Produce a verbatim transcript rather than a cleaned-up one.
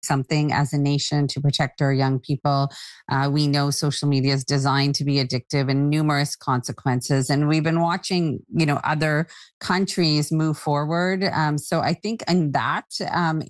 something as a nation to protect our young people. Uh, we know social media is designed to be addictive and numerous consequences, and we've been watching, you know, other countries move forward. Um, so I think in that, um,